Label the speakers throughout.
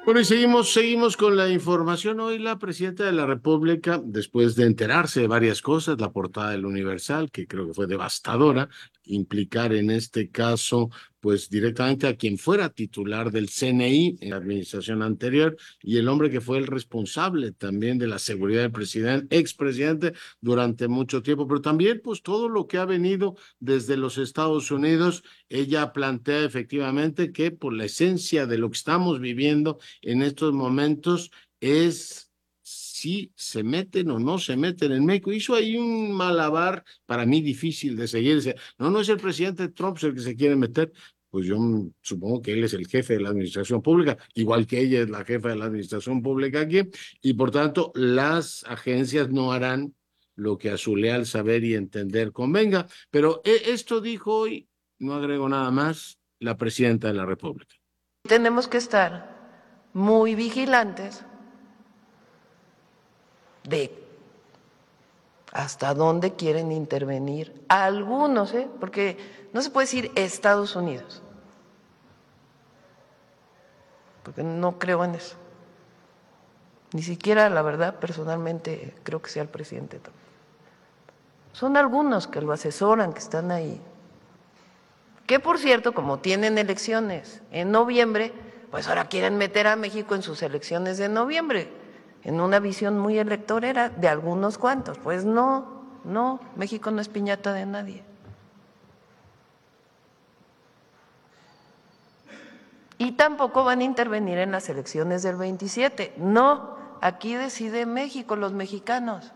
Speaker 1: Bueno, y seguimos con la información. Hoy la presidenta de la República, después de enterarse de varias cosas, la portada del Universal, que creo que fue devastadora, implicar en este caso, pues directamente a quien fuera titular del CNI en la administración anterior y el hombre que fue el responsable también de la seguridad del presidente, expresidente durante mucho tiempo, pero también pues todo lo que ha venido desde los Estados Unidos. Ella plantea efectivamente que por la esencia de lo que estamos viviendo en estos momentos es si se meten o no se meten en México. Hizo ahí un malabar para mí difícil de seguir. Dice, no, no es el presidente Trump el que se quiere meter. Pues yo supongo que él es el jefe de la administración pública, igual que ella es la jefa de la administración pública aquí, y por tanto las agencias no harán lo que a su leal saber y entender convenga. Pero esto dijo hoy, no agrego nada más, la presidenta de la República.
Speaker 2: Tenemos que estar muy vigilantes de hasta dónde quieren intervenir algunos, porque no se puede decir Estados Unidos, porque no creo en eso. Ni siquiera, la verdad, personalmente creo que sea el presidente Trump. Son algunos que lo asesoran, que están ahí. Que por cierto, como tienen elecciones en noviembre, pues ahora quieren meter a México en sus elecciones de noviembre, en una visión muy electorera de algunos cuantos. Pues no, no, México no es piñata de nadie. Y tampoco van a intervenir en las elecciones del 27. No, aquí decide México, los mexicanos.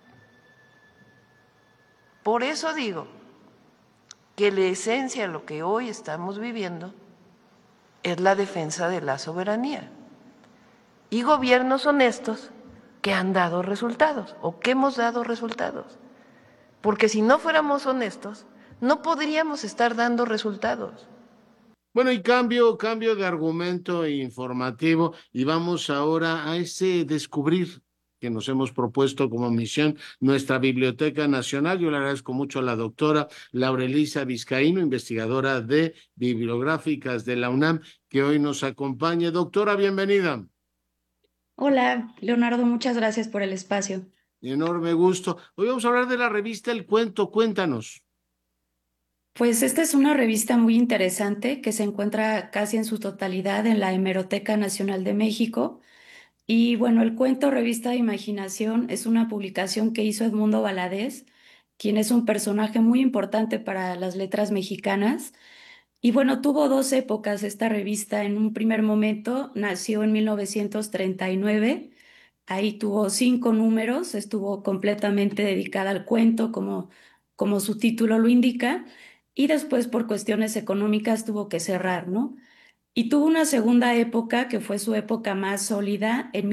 Speaker 2: Por eso digo que la esencia de lo que hoy estamos viviendo es la defensa de la soberanía y gobiernos honestos que han dado resultados o que hemos dado resultados. Porque si no fuéramos honestos, no podríamos estar dando resultados.
Speaker 1: Bueno, y cambio de argumento informativo y vamos ahora a ese descubrir que nos hemos propuesto como misión, nuestra Biblioteca Nacional. Yo le agradezco mucho a la doctora Laurelisa Vizcaíno, investigadora de bibliográficas de la UNAM, que hoy nos acompañe. Doctora, bienvenida.
Speaker 3: Hola, Leonardo, muchas gracias por el espacio.
Speaker 1: Enorme gusto. Hoy vamos a hablar de la revista El Cuento. Cuéntanos.
Speaker 3: Pues esta es una revista muy interesante que se encuentra casi en su totalidad en la Hemeroteca Nacional de México. Y bueno, el cuento Revista de Imaginación es una publicación que hizo Edmundo Valadez, quien es un personaje muy importante para las letras mexicanas. Y bueno, tuvo dos épocas esta revista. En un primer momento nació en 1939. Ahí tuvo 5 números, estuvo completamente dedicada al cuento, como su título lo indica, y después por cuestiones económicas tuvo que cerrar, ¿no? Y tuvo una segunda época que fue su época más sólida en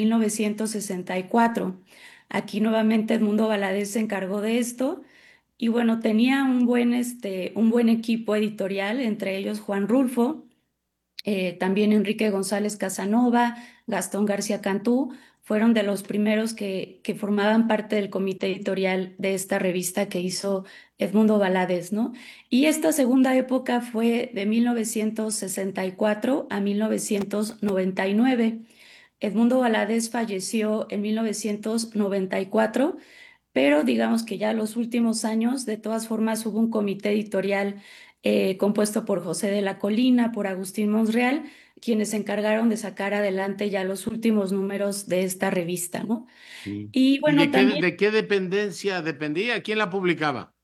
Speaker 3: 1964. Aquí nuevamente Edmundo Valadez se encargó de esto y bueno, tenía un buen equipo editorial, entre ellos Juan Rulfo, también Enrique González Casanova, Gastón García Cantú, fueron de los primeros que formaban parte del comité editorial de esta revista que hizo Edmundo Valadez, ¿no? Y esta segunda época fue de 1964 a 1999. Edmundo Valadez falleció en 1994, pero digamos que ya los últimos años, de todas formas, hubo un comité editorial compuesto por José de la Colina, por Agustín Monreal, quienes se encargaron de sacar adelante ya los últimos números de esta revista, ¿no?
Speaker 1: Sí.
Speaker 3: Y
Speaker 1: ¿Y
Speaker 3: bueno, también
Speaker 1: de qué dependencia dependía? ¿Quién la publicaba?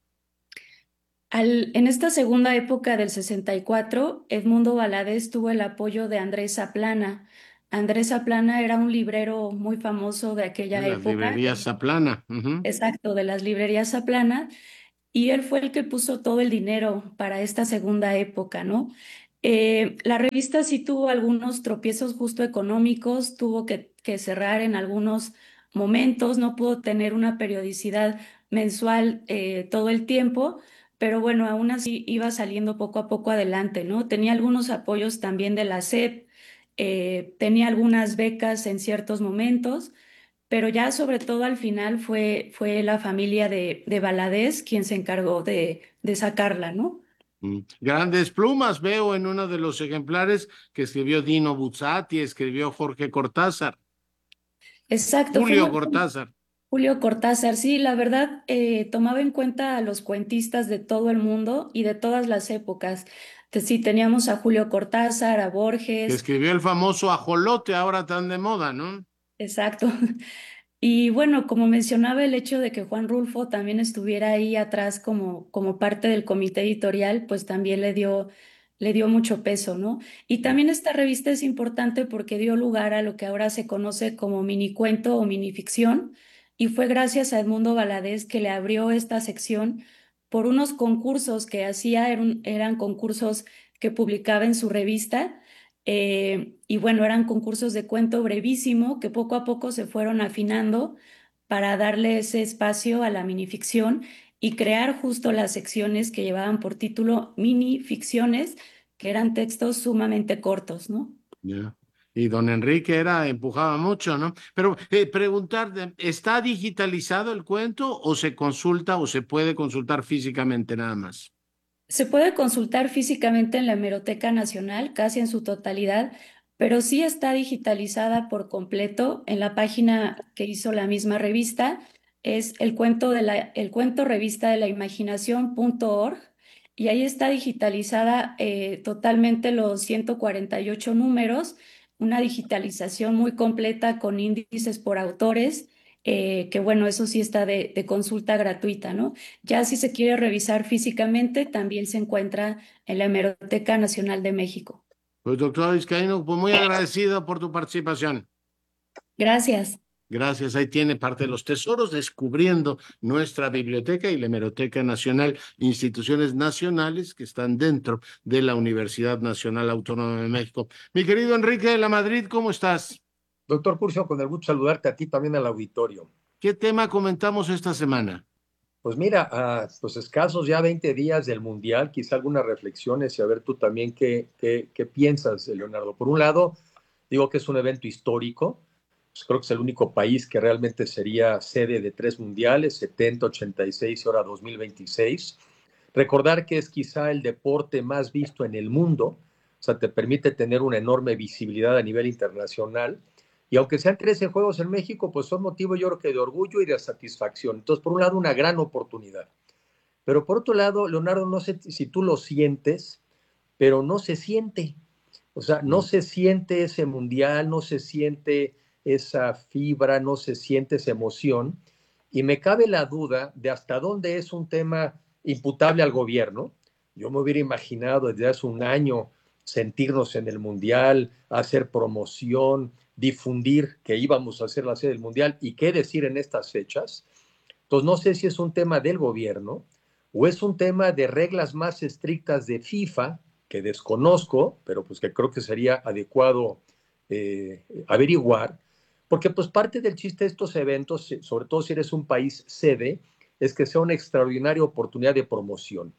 Speaker 3: en esta segunda época del 64, Edmundo Valadez tuvo el apoyo de Andrés Zaplana. Andrés Zaplana era un librero muy famoso de
Speaker 1: De
Speaker 3: aquella
Speaker 1: las
Speaker 3: época,
Speaker 1: librerías Zaplana. Ujú.
Speaker 3: exacto, de las librerías Zaplana, y él fue el que puso todo el dinero para esta segunda época, ¿no? La revista sí tuvo algunos tropiezos justo económicos, tuvo que cerrar en algunos momentos, no pudo tener una periodicidad mensual todo el tiempo, pero bueno, aún así iba saliendo poco a poco adelante, ¿no? Tenía algunos apoyos también de la SEP, tenía algunas becas en ciertos momentos, pero ya sobre todo al final fue la familia de Valadez quien se encargó de sacarla, ¿no?
Speaker 1: Grandes plumas veo en uno de los ejemplares que escribió Dino Buzzati, escribió Jorge Cortázar,
Speaker 3: Exacto, fue
Speaker 1: Julio
Speaker 3: muy
Speaker 1: Cortázar.
Speaker 3: Julio Cortázar, sí, la verdad, tomaba en cuenta a los cuentistas de todo el mundo y de todas las épocas. Sí, teníamos a Julio Cortázar, a
Speaker 1: Que
Speaker 3: Borges,
Speaker 1: escribió el famoso ajolote, ahora tan de moda, ¿no?
Speaker 3: exacto. Y bueno, como mencionaba, el hecho de que Juan Rulfo también estuviera ahí atrás como parte del comité editorial, pues también le dio mucho peso, ¿no? Y también esta revista es importante porque dio lugar a lo que ahora se conoce como minicuento o minificción, y fue gracias a Edmundo Valadez que le abrió esta sección por unos concursos que hacía, eran concursos que publicaba en su revista. Y bueno, eran concursos de cuento brevísimo que poco a poco se fueron afinando para darle ese espacio a la minificción y crear justo las secciones que llevaban por título minificciones, que eran textos sumamente cortos, ¿no?
Speaker 1: Ya. Y don Enrique empujaba mucho, ¿no? Pero preguntarte, ¿está digitalizado el cuento o se consulta o se puede consultar físicamente nada más?
Speaker 3: Se puede consultar físicamente en la Hemeroteca Nacional, casi en su totalidad, pero sí está digitalizada por completo en la página que hizo la misma revista. Es el cuento revista de la imaginación.org, y ahí está digitalizada totalmente los 148 números, una digitalización muy completa con índices por autores, que bueno, eso sí está de consulta gratuita, ¿no? Ya si se quiere revisar físicamente, también se encuentra en la Hemeroteca Nacional de México.
Speaker 1: Pues doctor Vizcaíno, pues muy agradecido por tu participación.
Speaker 3: Gracias.
Speaker 1: Gracias, ahí tiene parte de los tesoros, descubriendo nuestra biblioteca y la Hemeroteca Nacional, instituciones nacionales que están dentro de la Universidad Nacional Autónoma de México. Mi querido Enrique de la Madrid, ¿cómo estás?
Speaker 4: Doctor Curcio, con el gusto de saludarte a ti también al auditorio.
Speaker 1: ¿Qué tema comentamos esta semana?
Speaker 4: Pues mira, a los escasos ya 20 días del Mundial, quizá algunas reflexiones y a ver tú también qué piensas, Leonardo. Por un lado, digo que es un evento histórico, pues creo que es el único país que realmente sería sede de tres mundiales, 70, 86 y ahora 2026. Recordar que es quizá el deporte más visto en el mundo, o sea, te permite tener una enorme visibilidad a nivel internacional. Y aunque sean 13 juegos en México, pues son motivo yo creo que de orgullo y de satisfacción. Entonces, por un lado, una gran oportunidad. Pero por otro lado, Leonardo, no sé si tú lo sientes, pero no se siente. O sea, no se siente ese mundial, no se siente esa fibra, no se siente esa emoción. Y me cabe la duda de hasta dónde es un tema imputable al gobierno. Yo me hubiera imaginado desde hace un año sentirnos en el mundial, hacer promoción, difundir que íbamos a hacer la sede del mundial y qué decir en estas fechas. Entonces, no sé si es un tema del gobierno o es un tema de reglas más estrictas de FIFA, que desconozco, pero pues que creo que sería adecuado averiguar, porque pues parte del chiste de estos eventos, sobre todo si eres un país sede, es que sea una extraordinaria oportunidad de promoción.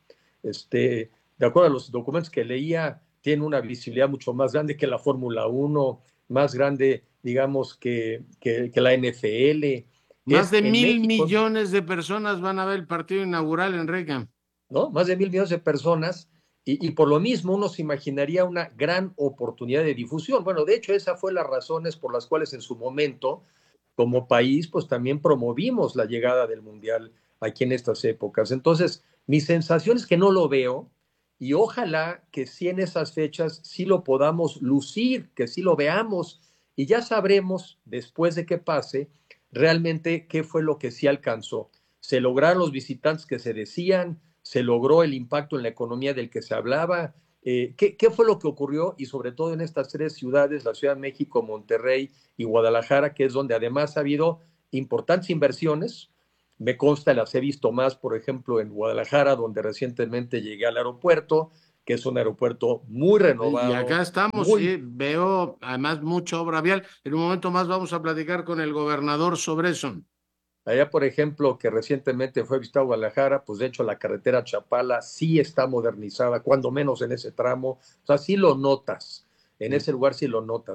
Speaker 4: De acuerdo a los documentos que leía, tiene una visibilidad mucho más grande que la Fórmula 1, más grande, digamos, que la NFL.
Speaker 1: Más
Speaker 4: Es
Speaker 1: de
Speaker 4: en
Speaker 1: mil
Speaker 4: México,
Speaker 1: millones de personas van a ver el partido inaugural, Enrique.
Speaker 4: ¿no? Más de 1.000 millones de personas y por lo mismo uno se imaginaría una gran oportunidad de difusión. Bueno, de hecho, esa fue las razones por las cuales en su momento, como país, pues también promovimos la llegada del Mundial aquí en estas épocas. Entonces, mi sensación es que no lo veo y ojalá que sí en esas fechas sí lo podamos lucir, que sí lo veamos y ya sabremos después de que pase realmente qué fue lo que sí alcanzó. Se lograron los visitantes que se decían, se logró el impacto en la economía del que se hablaba. ¿Qué fue lo que ocurrió? Y sobre todo en estas tres ciudades, la Ciudad de México, Monterrey y Guadalajara, que es donde además ha habido importantes inversiones. Me consta, las he visto más, por ejemplo, en Guadalajara, donde recientemente llegué al aeropuerto, que es un aeropuerto muy
Speaker 1: Y
Speaker 4: renovado,
Speaker 1: acá estamos,
Speaker 4: muy.
Speaker 1: sí, veo además mucha obra vial. En un momento más vamos a platicar con el gobernador sobre eso.
Speaker 4: Allá, por ejemplo, que recientemente fue visitado Guadalajara, pues de hecho la carretera Chapala sí está modernizada, cuando menos en ese tramo. O sea, sí lo notas, en ese lugar sí lo notas.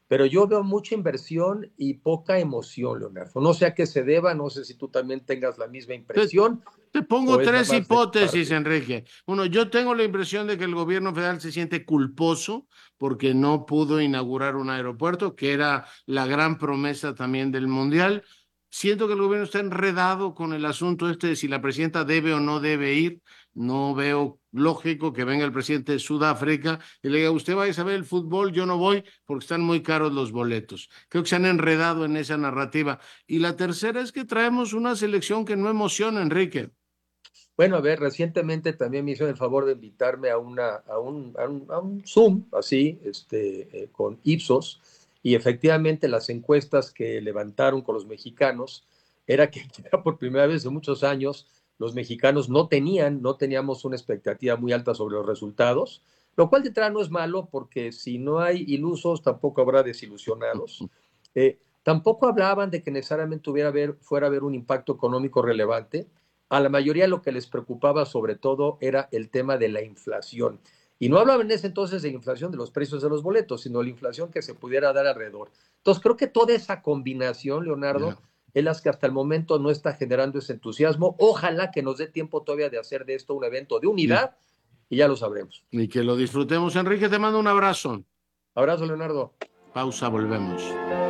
Speaker 4: pero yo veo mucha inversión y poca emoción, Leonardo. No sé a qué se deba, no sé si tú también tengas la misma
Speaker 1: Te,
Speaker 4: impresión
Speaker 1: te
Speaker 4: o
Speaker 1: pongo
Speaker 4: es nada
Speaker 1: tres
Speaker 4: más de mi
Speaker 1: hipótesis,
Speaker 4: parte.
Speaker 1: Enrique. Uno, yo tengo la impresión de que el gobierno federal se siente culposo porque no pudo inaugurar un aeropuerto, que era la gran promesa también del Mundial. Siento que el gobierno está enredado con el asunto este de si la presidenta debe o no debe ir. No veo lógico que venga el presidente de Sudáfrica y le diga, usted vaya a ver el fútbol, yo no voy porque están muy caros los boletos. Creo que se han enredado en esa narrativa. Y la tercera es que traemos una selección que no emociona, Enrique.
Speaker 4: Bueno, a ver, recientemente también me hicieron el favor de invitarme a un Zoom, así, con Ipsos, y efectivamente las encuestas que levantaron con los mexicanos era que ya por primera vez en muchos años los mexicanos no teníamos una expectativa muy alta sobre los resultados, lo cual de entrada no es malo porque si no hay ilusos tampoco habrá desilusionados. Tampoco hablaban de que necesariamente fuera a haber un impacto económico relevante. A la mayoría lo que les preocupaba sobre todo era el tema de la inflación. Y no hablaban en ese entonces de inflación de los precios de los boletos, sino la inflación que se pudiera dar alrededor. Entonces creo que toda esa combinación, Leonardo,
Speaker 1: Ya.
Speaker 4: es la que hasta el momento no está generando ese entusiasmo. Ojalá que nos dé tiempo todavía de hacer de esto un evento de
Speaker 1: Y,
Speaker 4: unidad y ya lo sabremos.
Speaker 1: y que lo disfrutemos. Enrique, te mando un abrazo.
Speaker 4: Abrazo, Leonardo.
Speaker 1: Pausa, volvemos.